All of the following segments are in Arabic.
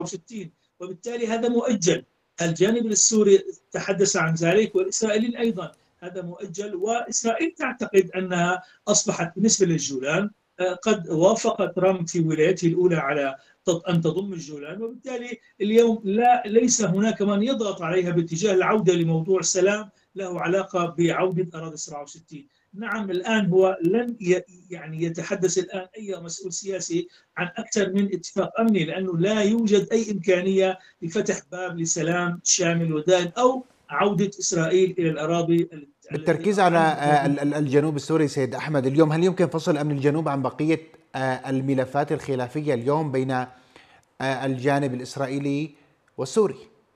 1967، وبالتالي هذا مؤجل. الجانب السوري تحدث عن ذلك والإسرائيليين أيضا، هذا مؤجل. وإسرائيل تعتقد أنها أصبحت بالنسبة للجولان قد وافق ترامب في ولايته الأولى على أن تضم الجولان، وبالتالي اليوم ليس هناك من يضغط عليها باتجاه العودة لموضوع سلام له علاقة بعودة أراضي 67. نعم، الآن هو لن يعني يتحدث الآن أي مسؤول سياسي عن أكثر من اتفاق أمني، لأنه لا يوجد أي إمكانية لفتح باب لسلام شامل ودائم أو عودة إسرائيل إلى الأراضي التي بالتركيز على الجنوب السوري سيد أحمد، اليوم هل يمكن فصل أمن الجنوب عن بقية الملفات الخلافية اليوم بين الجانب الإسرائيلي والسوري؟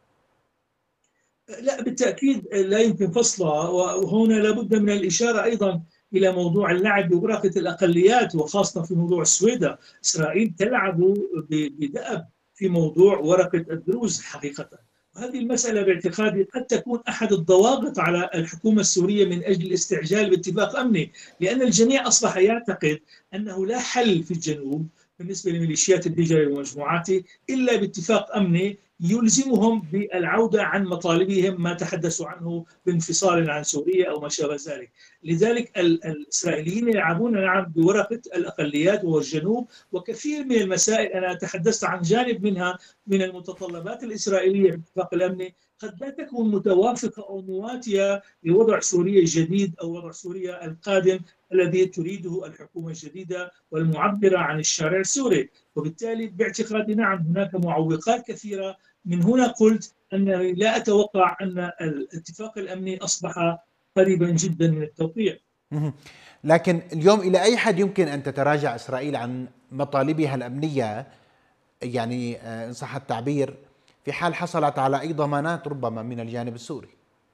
لا، بالتأكيد لا يمكن فصلها. وهنا لابد من الإشارة أيضا إلى موضوع اللعب بورقة الأقليات، وخاصة في موضوع السويدة. إسرائيل تلعب بدأب في موضوع ورقة الدروز حقيقة. وهذه المسألة باعتقادي قد تكون أحد الضوابط على الحكومة السورية من أجل الاستعجال باتفاق أمني، لأن الجميع أصبح يعتقد أنه لا حل في الجنوب بالنسبة لميليشيات الهجرة ومجموعاته إلا باتفاق أمني يلزمهم بالعودة عن مطالبهم ما تحدثوا عنه بانفصال عن سوريا أو ما شابه ذلك. لذلك الإسرائيليين يلعبون نعم بورقة الأقليات وهو الجنوب، وكثير من المسائل أنا تحدثت عن جانب منها من المتطلبات الإسرائيلية في الاتفاق الأمني قد لا تكون متوافقة أو مواتية لوضع سوريا الجديد أو وضع سوريا القادم الذي تريده الحكومة الجديدة والمعبرة عن الشارع السوري. وبالتالي باعتقادي نعم هناك معوقات كثيرة. من هنا قلت أنني لا أتوقع أن الاتفاق الأمني أصبح قريبا جدا من التوقيع. لكن اليوم إلى أي حد يمكن أن تتراجع إسرائيل عن مطالبها الأمنية، يعني إن صح التعبير، في حال حصلت على أي ضمانات ربما من الجانب السوري؟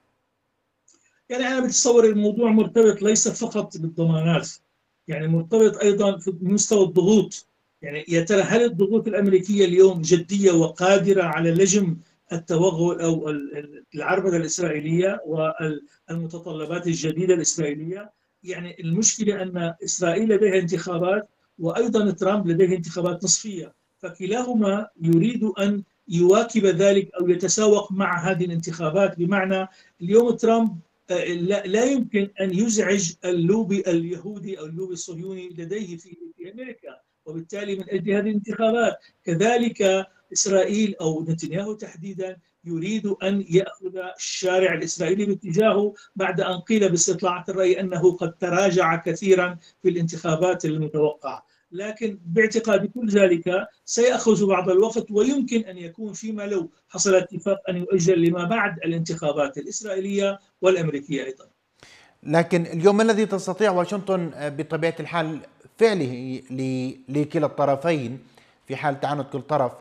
يعني أنا بتصور الموضوع مرتبط ليس فقط بالضمانات، يعني مرتبط أيضا بمستوى الضغوط. يعني يا ترى هل الضغوط الأمريكية اليوم جدية وقادرة على لجم التوغل أو العربدة الإسرائيلية والمتطلبات الجديدة الإسرائيلية؟ يعني المشكلة أن إسرائيل لديها انتخابات وأيضا ترامب لديه انتخابات نصفية، فكلاهما يريد أن يواكب ذلك أو يتساوق مع هذه الانتخابات. بمعنى اليوم ترامب لا يمكن أن يزعج اللوبي اليهودي أو اللوبي الصهيوني لديه في أمريكا، وبالتالي من أجل هذه الانتخابات. كذلك إسرائيل أو نتنياهو تحديدا يريد أن يأخذ الشارع الإسرائيلي باتجاهه بعد أن قيل باستطلاعات الرأي أنه قد تراجع كثيرا في الانتخابات المتوقعة. لكن باعتقادي كل ذلك سيأخذ بعض الوقت، ويمكن أن يكون فيما لو حصل اتفاق أن يؤجل لما بعد الانتخابات الإسرائيلية والأمريكية أيضا. لكن اليوم ما الذي تستطيع واشنطن بطبيعة الحال فعله لكلا الطرفين في حال تعنت كل طرف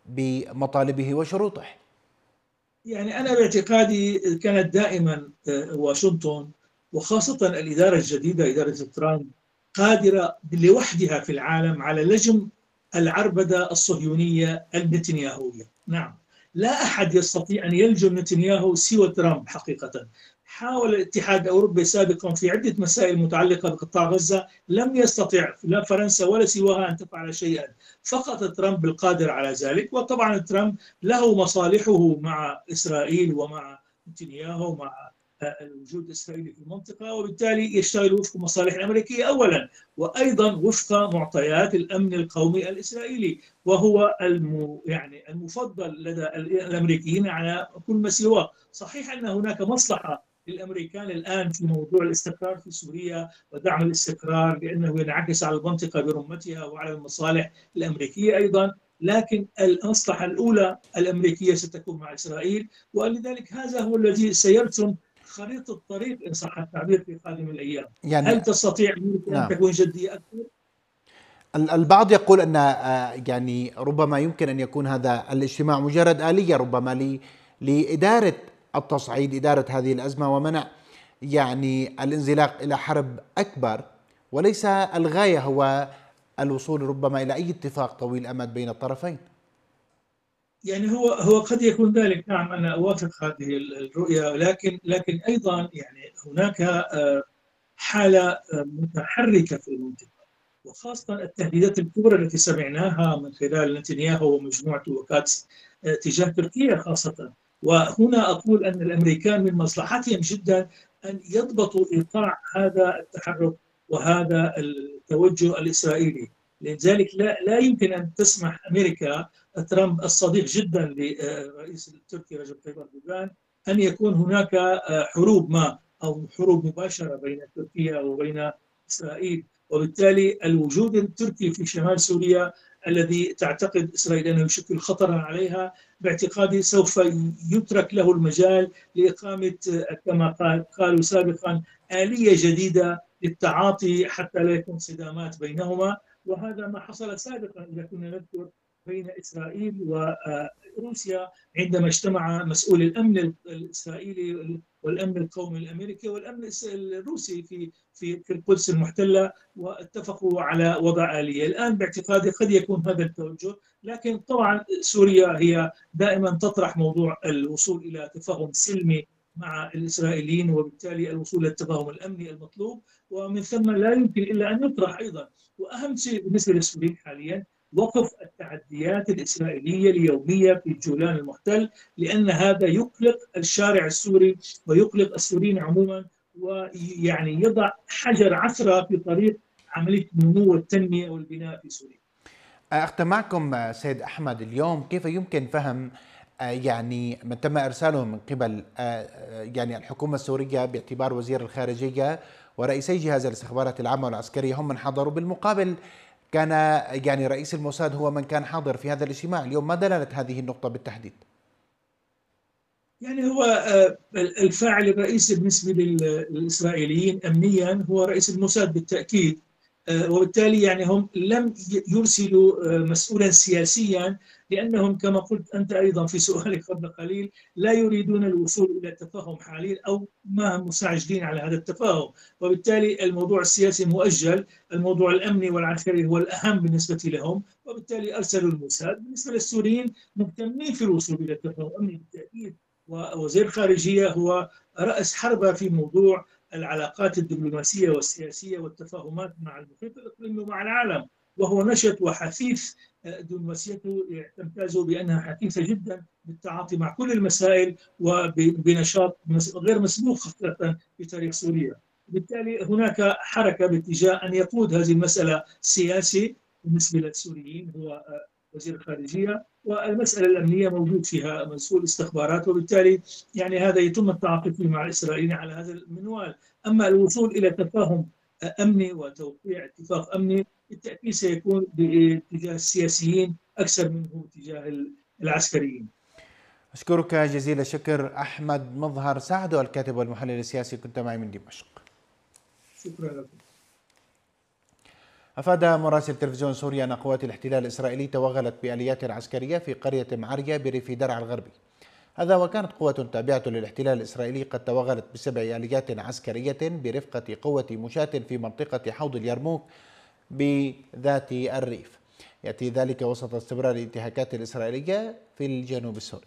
بمطالبه وشروطه؟ يعني أنا باعتقادي كانت دائما واشنطن وخاصة الإدارة الجديدة إدارة ترامب قادرة لوحدها في العالم على لجم العربدة الصهيونية النتنياهوية. نعم، لا أحد يستطيع أن يلجم نتنياهو سوى ترامب حقيقة. حاول الاتحاد الأوروبي سابقا في عدة مسائل متعلقة بقطاع غزة، لم يستطع لا فرنسا ولا سواها أن تفعل شيئا، فقط ترامب القادر على ذلك. وطبعا ترامب له مصالحه مع إسرائيل ومع نتنياهو ومع الوجود الإسرائيلي في المنطقة، وبالتالي يشتغل وفق مصالح الأمريكية أولا، وأيضا وفق معطيات الأمن القومي الإسرائيلي، وهو يعني المفضل لدى الأمريكيين على كل ما سواه. صحيح أن هناك مصلحة للأمريكان الآن في موضوع الاستقرار في سوريا ودعم الاستقرار لأنه ينعكس على المنطقة برمتها وعلى المصالح الأمريكية أيضا، لكن المصلحة الأولى الأمريكية ستكون مع إسرائيل. ولذلك هذا هو الذي سيرسم خريطة الطريق إن صح التعبير في قادم الأيام. يعني هل تستطيع أن تكون جدية أكثر؟ البعض يقول أن يعني ربما يمكن أن يكون هذا الاجتماع مجرد آلية ربما لإدارة التصعيد، إدارة هذه الأزمة ومنع يعني الانزلاق إلى حرب أكبر، وليس الغاية هو الوصول ربما إلى أي اتفاق طويل الأمد بين الطرفين. يعني هو قد يكون ذلك. نعم، أنا أوافق هذه الرؤية، لكن أيضا يعني هناك حالة متحركة في المنطقة. وخاصة التهديدات الكبرى التي سمعناها من خلال نتنياهو ومجموعته وكاتس تجاه تركيا خاصة. وهنا أقول أن الأمريكان من مصلحتهم جدا أن يضبطوا إيقاع هذا التحرك وهذا التوجه الإسرائيلي. لذلك لا يمكن أن تسمح أمريكا، ترامب الصديق جدا للرئيس التركي رجب طيب أردوغان، أن يكون هناك حروب ما أو حروب مباشرة بين تركيا وبين إسرائيل. وبالتالي الوجود التركي في شمال سوريا الذي تعتقد إسرائيل أنه يشكل خطرا عليها، باعتقادي سوف يترك له المجال لإقامة كما قالوا سابقا آلية جديدة للتعاطي حتى لا يكون صدامات بينهما. وهذا ما حصل سابقا إذا كنا نذكر بين إسرائيل وروسيا عندما اجتمع مسؤول الأمن الإسرائيلي والأمن القومي الأمريكي والأمن الروسي في القدس المحتلة، واتفقوا على وضع آلية. الآن باعتقادي قد يكون هذا التوجه، لكن طبعا سوريا هي دائما تطرح موضوع الوصول إلى تفاهم سلمي مع الإسرائيليين، وبالتالي الوصول للتفاهم الأمني المطلوب، ومن ثم لا يمكن إلا أن يطرح أيضا. وأهم شيء بالنسبة للسوريين حاليا وقف التعديات الإسرائيلية اليومية في الجولان المحتل، لأن هذا يقلق الشارع السوري ويقلق السوريين عموما، ويعني يضع حجر عثرة في طريق عملية النمو والتنمية والبناء في سوريا. أختم معكم سيد أحمد، اليوم كيف يمكن فهم يعني من تم إرساله من قبل يعني الحكومة السورية باعتبار وزير الخارجية ورئيسي جهاز الاستخبارات العامة والعسكرية هم من حضروا، بالمقابل كان يعني رئيس الموساد هو من كان حاضر في هذا الاجتماع. اليوم ما دلالة هذه النقطة بالتحديد؟ يعني هو الفاعل الرئيسي بالنسبة للإسرائيليين أمنيا هو رئيس الموساد بالتأكيد، وبالتالي يعني هم لم يرسلوا مسؤولا سياسيا، لأنهم كما قلت أنت أيضا في سؤالك قبل قليل لا يريدون الوصول إلى تفاهم حاليا أو ما هم مستعجلين على هذا التفاهم، وبالتالي الموضوع السياسي مؤجل، الموضوع الأمني والعسكري هو الأهم بالنسبة لهم، وبالتالي أرسلوا الموساد. بالنسبة للسوريين مهتمين في الوصول إلى تفاهم أمني بالتأكيد، ووزير الخارجية هو رأس حربة في موضوع العلاقات الدبلوماسية والسياسية والتفاهمات مع المحيط الإقليمي ومع العالم، وهو نشط وحثيث. دبلوماسيته تمتاز بأنها حثيثة جدا بالتعاطي مع كل المسائل وبنشاط غير مسبوق خاصة في تاريخ سوريا. بالتالي هناك حركة باتجاه أن يقود هذه المسألة سياسي بالنسبة للسوريين هو وزير الخارجية، والمسألة الأمنية موجود فيها مسؤول استخبارات، وبالتالي يعني هذا يتم التعاطي فيه مع الإسرائيليين على هذا المنوال. أما الوصول إلى تفاهم أمني وتوقيع اتفاق أمني بالتأكيد سيكون باتجاه السياسيين أكثر منه اتجاه العسكريين. أشكرك جزيل الشكر أحمد مظهر سعدو، الكاتب والمحلل السياسي، كنت معي من دمشق. شكرا لكم. أفاد مراسل تلفزيون سوريا أن قوات الاحتلال الإسرائيلي توغلت بآليات عسكرية في قرية معرية بريف درعا الغربي. هذا وكانت قوة تابعة للاحتلال الإسرائيلي قد توغلت ب7 آليات عسكرية برفقة قوة مشاة في منطقة حوض اليرموك بذات الريف. يأتي ذلك وسط استمرار الانتهاكات الإسرائيلية في الجنوب السوري.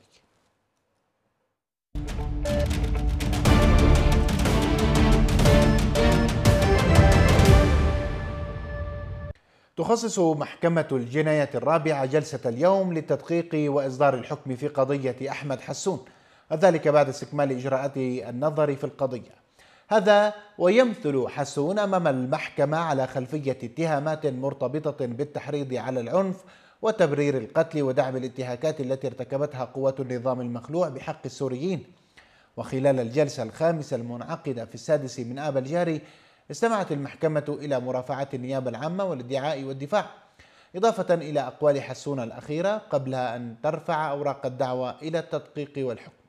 تخصص محكمة الجنايات الرابعة جلسة اليوم للتدقيق وإصدار الحكم في قضية أحمد حسون، وذلك بعد استكمال إجراءات النظر في القضية. هذا ويمثل حسون أمام المحكمة على خلفية اتهامات مرتبطة بالتحريض على العنف وتبرير القتل ودعم الانتهاكات التي ارتكبتها قوات النظام المخلوع بحق السوريين. وخلال الجلسة الخامسة المنعقدة في 6 من آب الجاري استمعت المحكمة إلى مرافعات النيابة العامة والادعاء والدفاع، إضافة إلى أقوال حسون الأخيرة قبل أن ترفع أوراق الدعوى إلى التدقيق والحكم.